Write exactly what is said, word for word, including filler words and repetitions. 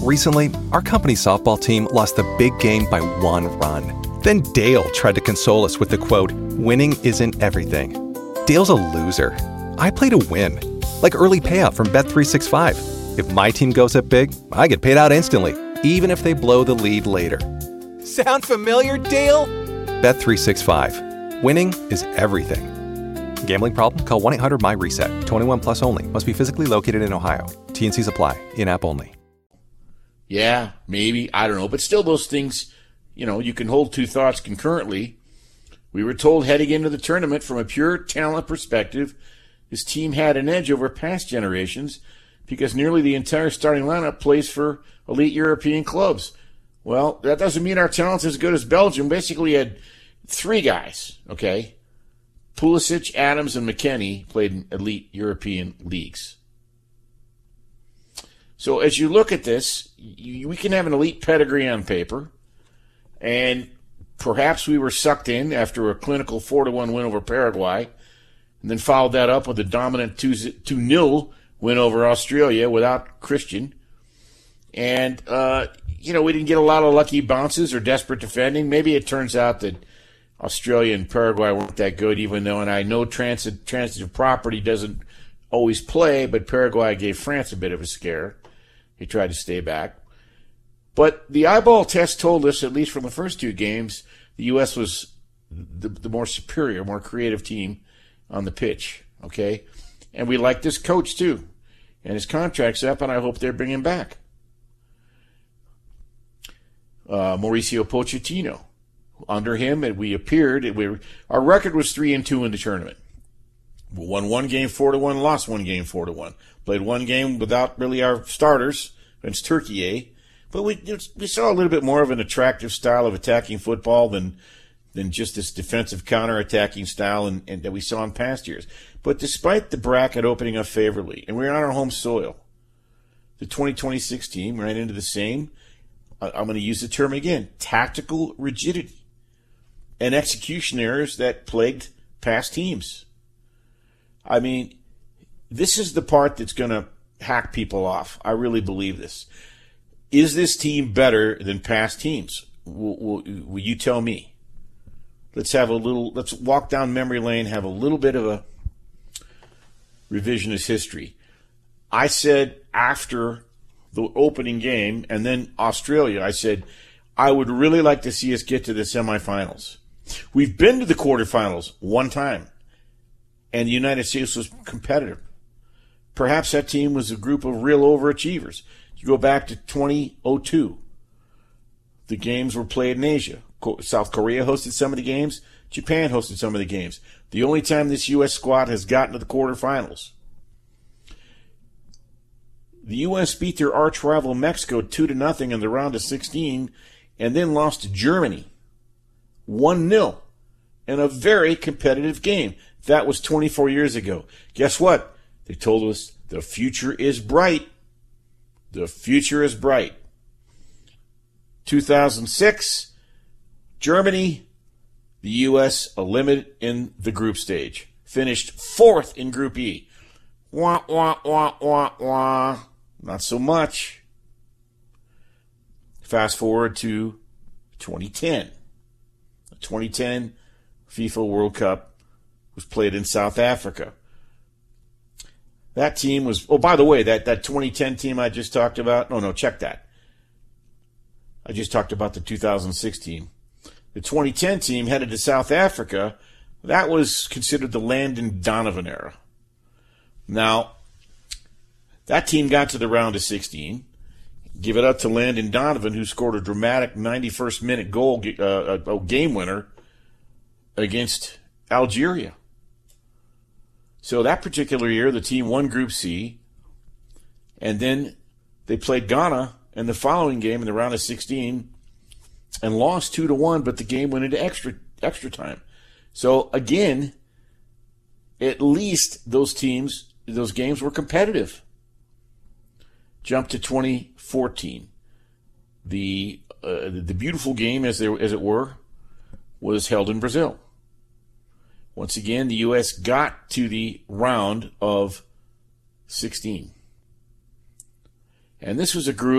Recently, our company softball team lost the big game by one run. Then Dale tried to console us with the quote, "Winning isn't everything." Dale's a loser. I play to win. Like early payout from Bet three sixty-five. If my team goes up big, I get paid out instantly, even if they blow the lead later. Sound familiar, Dale? Bet three sixty-five. Winning is everything. Gambling problem? Call one eight hundred M Y reset. twenty-one plus only. Must be physically located in Ohio. T N Cs apply. In-app only. Yeah, maybe. I don't know. But still, those things, you know, you can hold two thoughts concurrently. We were told heading into the tournament from a pure talent perspective, this team had an edge over past generations because nearly the entire starting lineup plays for elite European clubs. Well, that doesn't mean our talent's as good as Belgium. Basically, had three guys, okay? Pulisic, Adams, and McKennie played in elite European leagues. So as you look at this, you, we can have an elite pedigree on paper, and perhaps we were sucked in after a clinical four to one win over Paraguay, and then followed that up with a dominant two nil win over Australia without Christian. And, uh, you know, we didn't get a lot of lucky bounces or desperate defending. Maybe it turns out that Australia and Paraguay weren't that good, even though, and I know transit, transitive property doesn't always play, but Paraguay gave France a bit of a scare. He tried to stay back. But the eyeball test told us, at least from the first two games, the U S was the, the more superior, more creative team on the pitch, okay? And we like this coach, too. And his contract's up, and I hope they're bringing him back. Uh, Mauricio Pochettino. Under him, and we appeared, we were, our record was three and two in the tournament. We won one game four to one, lost one game four to one. Played one game without really our starters against Turkey, eh? But we we saw a little bit more of an attractive style of attacking football than than just this defensive counter-attacking style and, and that we saw in past years. But despite the bracket opening up favorably, and we we're on our home soil, the twenty twenty-six team ran into the same, I'm going to use the term again, tactical rigidity and execution errors that plagued past teams. I mean, this is the part that's going to hack people off. I really believe this. Is this team better than past teams? Will, will, will you tell me? Let's have a little, let's walk down memory lane, have a little bit of a revisionist history. I said after the opening game and then Australia, I said, I would really like to see us get to the semifinals. We've been to the quarterfinals one time, and the United States was competitive. Perhaps that team was a group of real overachievers. You go back to twenty oh two. The games were played in Asia. South Korea hosted some of the games. Japan hosted some of the games. The only time this U S squad has gotten to the quarterfinals. The U S beat their arch rival Mexico two to nothing in the round of sixteen, and then lost to Germany one nil in a very competitive game. That was twenty-four years ago. Guess what? They told us the future is bright. The future is bright. two thousand six, Germany, the U S eliminated in the group stage. Finished fourth in Group E. Wah, wah, wah, wah, wah. Not so much. Fast forward to twenty ten. The twenty ten FIFA World Cup was played in South Africa. That team was, oh, by the way, that, that twenty ten team I just talked about, no, no, check that. I just talked about the two thousand six team. The twenty ten team headed to South Africa. That was considered the Landon Donovan era. Now, that team got to the round of sixteen. Give it up to Landon Donovan, who scored a dramatic ninety-first minute goal, uh, a game winner against Algeria. So that particular year, the team won Group C, and then they played Ghana in the following game in the round of sixteen and lost two to one, but the game went into extra extra time. So again, at least those teams, those games were competitive. Jump to twenty fourteen. The uh, the beautiful game, as there as it were, was held in Brazil. Once again, the U S got to the round of sixteen. And this was a group